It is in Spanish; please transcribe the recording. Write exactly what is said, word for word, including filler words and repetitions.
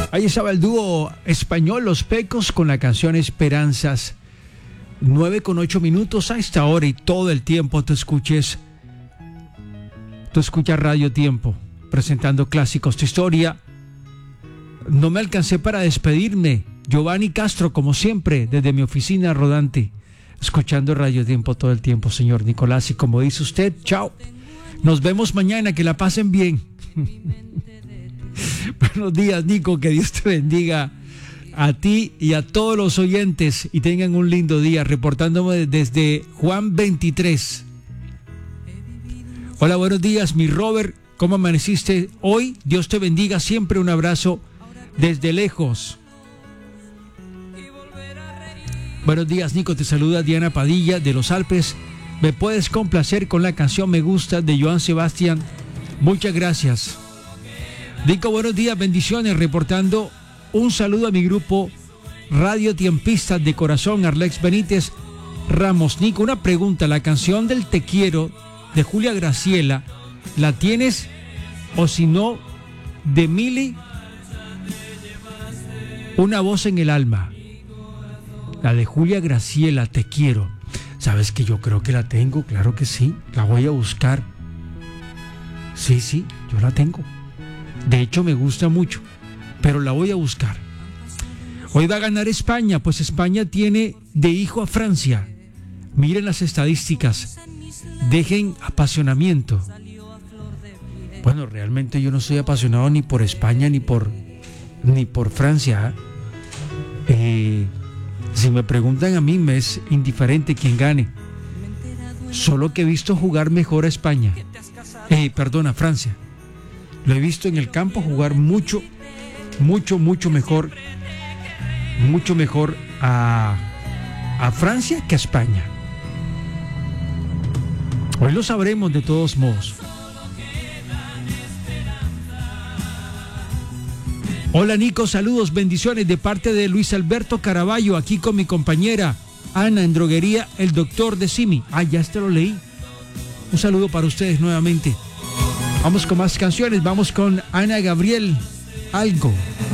Ahí estaba el dúo español Los Pecos con la canción Esperanzas. nueve con ocho minutos a esta hora y todo el tiempo tú escuches. Tú escuchas Radio Tiempo, presentando clásicos de historia. No me alcancé para despedirme. Giovanni Castro, como siempre, desde mi oficina rodante, escuchando Radio Tiempo todo el tiempo, señor Nicolás. Y como dice usted, chao. Nos vemos mañana, que la pasen bien. Buenos días, Nico, que Dios te bendiga a ti y a todos los oyentes y tengan un lindo día. Reportándome desde Juan veintitrés. Hola, buenos días, mi Robert, ¿cómo amaneciste hoy? Dios te bendiga siempre, un abrazo desde lejos. Buenos días, Nico, te saluda Diana Padilla de los Alpes. ¿Me puedes complacer con la canción Me Gusta de Joan Sebastián? Muchas gracias. Nico, buenos días, bendiciones, reportando un saludo a mi grupo Radio Tiempistas de corazón, Arlex Benítez Ramos. Nico, una pregunta, la canción del Te Quiero de Julia Graciela, ¿la tienes? O si no, de Mili, Una voz en el alma. La de Julia Graciela, Te Quiero. ¿Sabes que yo creo que la tengo? Claro que sí, la voy a buscar. Sí, sí, yo la tengo. De hecho, me gusta mucho, pero la voy a buscar. Hoy va a ganar España, pues España tiene de hijo a Francia. Miren las estadísticas. Dejen apasionamiento. Bueno, realmente yo no soy apasionado ni por España ni por, ni por Francia. Eh, si me preguntan a mí, me es indiferente quién gane. Solo que he visto jugar mejor a España. Eh, perdón, a Francia. Lo he visto en el campo jugar mucho, mucho, mucho mejor, mucho mejor a, a Francia que a España. Hoy lo sabremos de todos modos. Hola, Nico, saludos, bendiciones de parte de Luis Alberto Caraballo, aquí con mi compañera Ana en Droguería El Doctor de Simi. Ah, ya este lo leí. Un saludo para ustedes nuevamente. Vamos con más canciones, vamos con Ana Gabriel, Algo.